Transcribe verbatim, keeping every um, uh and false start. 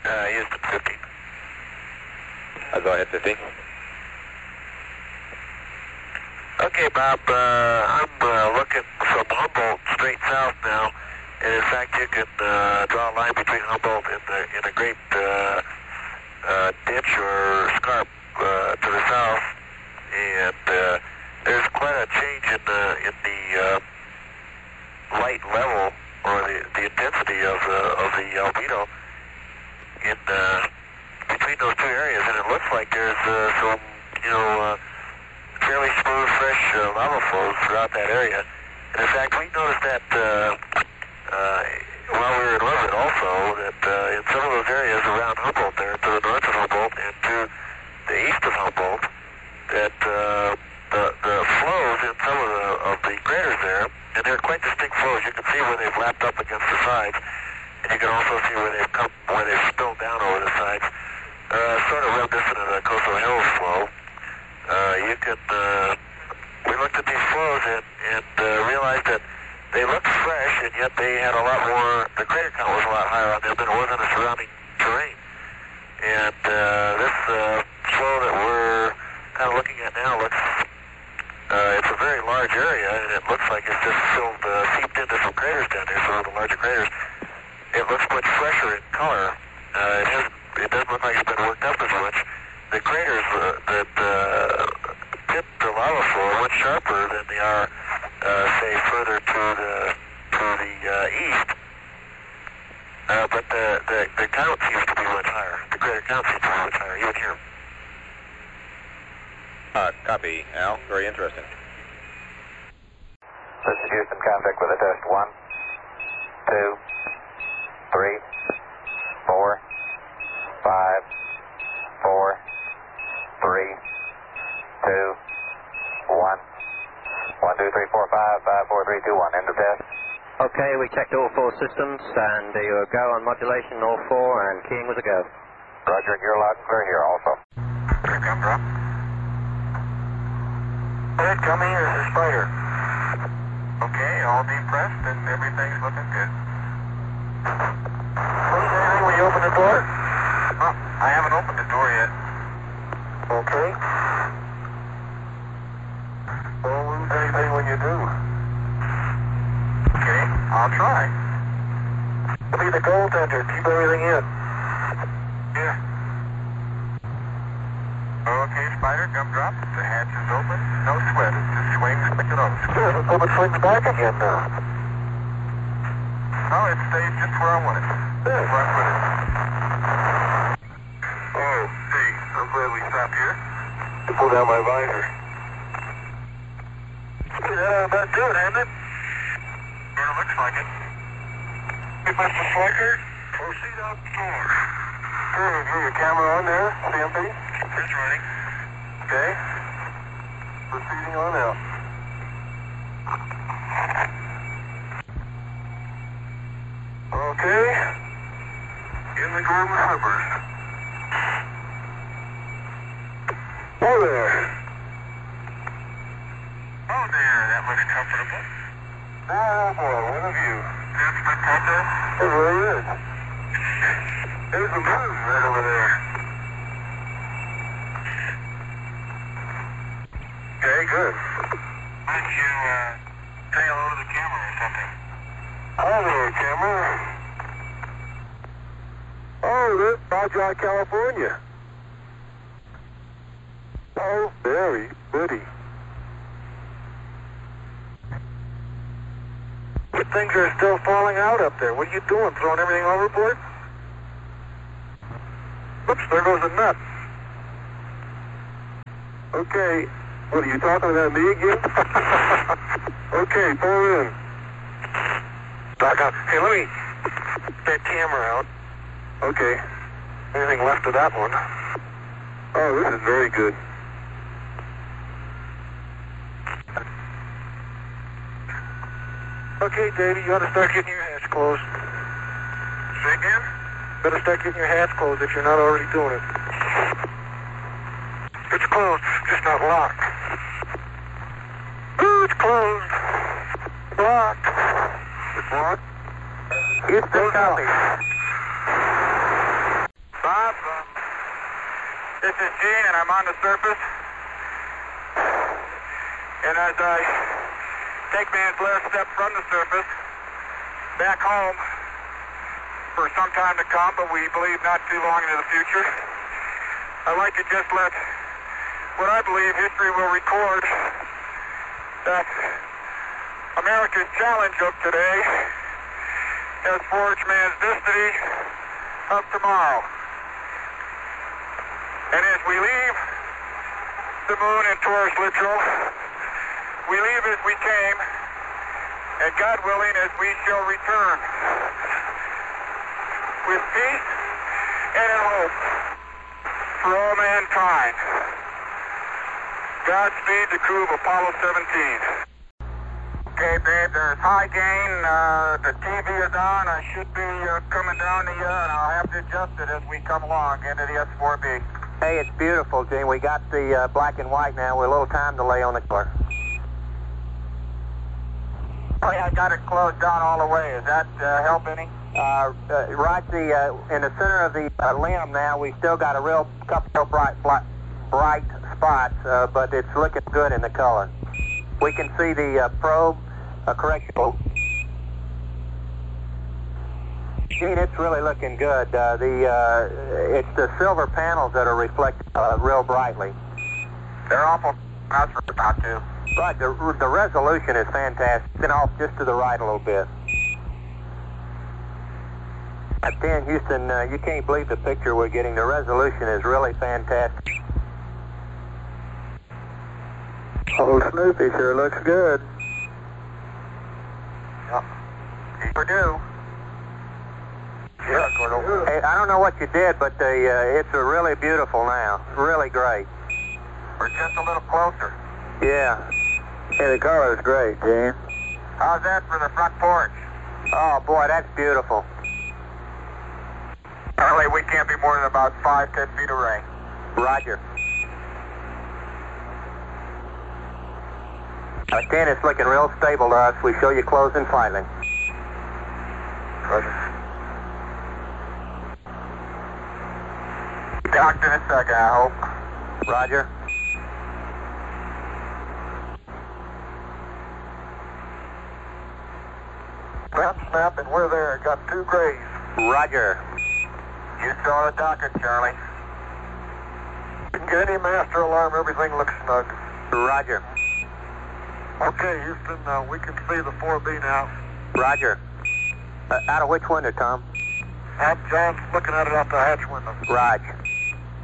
Uh, Houston, fifty. I'll go ahead, fifty. Okay, Bob, uh, I'm uh, looking from Humboldt straight south now, and in fact you can uh, draw a line between Humboldt and, the, and a great uh, uh, ditch or scarp uh, to the south, and uh, there's quite a change in the, in the uh, light level or the, the intensity of the, of the albedo in uh, between those two areas, and it looks like there's uh, some, you know, uh, fairly smooth, fresh uh, lava flows throughout that area. And in fact, we noticed that uh, uh, while we were in orbit also, that uh, in some of those areas around Humboldt there, to the north of Humboldt and to the east of Humboldt, that uh, the, the flows in some of the, of the craters there, and they're quite distinct flows. You can see where they've lapped up against the sides, and you can also see where they've come, where they've spilled down over the sides, uh, sort of reminiscent of the Coastal Hills flow. Uh, you can, uh, we looked at these flows and, and uh, realized that they looked fresh, and yet they had a lot more, the crater count was a lot higher on them than it was on the surrounding terrain. And uh, this uh, flow that we're kind of looking at now looks, uh, it's a very large area, and it looks like it's just filled, uh, seeped into some craters down there, some of the larger craters. It looks much fresher in color. Uh, it hasn't, it doesn't look like it's been worked up as much. The craters uh, that uh, tip the lava flow are much sharper than they are, uh, say, further to the to the uh, east. Uh, but the, the the count seems to be much higher. The crater count seems to be much higher, even here. Uh, copy, Al. Very interesting. This is Houston, contact with a test. One, two, three, four, five, four, three, two, one, one, two, three, four, five, five, four, three, two, one. End of test. Okay, we checked all four systems, and you were go on modulation, all four, and keying was a go. Roger, you're loud and clear here also. Here it comes, Rob. Ed, come here, this is Spider. Okay, all depressed and everything's looking good. Lose anything when you open the door? Oh, I haven't opened the door yet. Okay. Don't lose anything when you do. Okay, I'll try. Be the goaltender, keep everything in. Yeah. Okay, Spider, gum drop. The hatch is open. No sweat. It just swings, pick it up. Good. Let's hope it swings back again now. No, it stays just where I want it. Good. Right with it. Oh, hey, I'm glad we stopped here. To pull down my visor. Yeah, about do it, hasn't it? Yeah, it looks like it. Hey, Mister Slicker, proceed outdoors. Good. Have you your camera on there, C M P? It's running. Okay. Proceeding on out. Okay. In the golden slippers. Oh there. Oh there, that looks comfortable. Oh boy, what a view. That's spectacular. It really is. There's the moon right over there. Okay, good. Why don't you uh, say hello to the camera or something? Hi there, camera. Oh, there's Baja, California. Oh, very pretty. Good things are still falling out up there. What are you doing, throwing everything overboard? Oops, there goes a nut. Okay, what are you talking about me again? Okay, pull in. Back up. Hey, let me get that camera out. Okay. Anything left of that one? Oh, this is very good. Okay, Davey, you ought to start getting your hatch closed. Say again? Better start getting your hatch closed if you're not already doing it. It's closed, just not locked. Ooh, it's closed. Locked. It's locked? It's the copy. This is Gene, and I'm on the surface. And as I take man's last step from the surface, back home for some time to come, but we believe not too long into the future, I'd like to just let what I believe history will record, that America's challenge of today has forged man's destiny of tomorrow. And as we leave the moon in Taurus Littrow, we leave as we came, and God willing, as we shall return, with peace and in hope for all mankind. Godspeed, the crew of Apollo seventeen. Okay, babe, there's high gain. Uh, the T V is on. I should be uh, coming down to you, and I'll have to adjust it as we come along into the S four B. Hey, it's beautiful, Gene. We got the uh, black and white now. We're a little time delay on the color. Oh, yeah, I got it closed down all the way. Does that uh, help any? Uh, uh, right the, uh, in the center of the uh, limb now, we still got a real couple of bright, bright, bright spots, uh, but it's looking good in the color. We can see the uh, probe, uh, correction. Gene, it's really looking good. Uh, the uh, it's the silver panels that are reflected uh, real brightly. They're awful. That's what about too. Right, the, the resolution is fantastic. Then off just to the right a little bit. At ten, Houston, uh, you can't believe the picture we're getting. The resolution is really fantastic. Oh, Snoopy sure looks good. Yep. Keep do. Yeah, Gordo. Hey, I don't know what you did, but the, uh, it's a really beautiful now. Really great. We're just a little closer. Yeah. Hey, the color's great, Gene. How's that for the front porch? Oh, boy, that's beautiful. Apparently, we can't be more than about five, ten feet away. Roger. Uh, ten, it's looking real stable to us. We show you closing slightly. Roger. Docked in a second, I hope. Roger. Snap, snap, and we're there. Got two grays. Roger. You saw the docket, Charlie. Didn't get any master alarm. Everything looks snug. Roger. Okay, Houston, uh, we can see the four B now. Roger. Uh, out of which window, Tom? Uh, John's looking at it out the hatch window. Roger.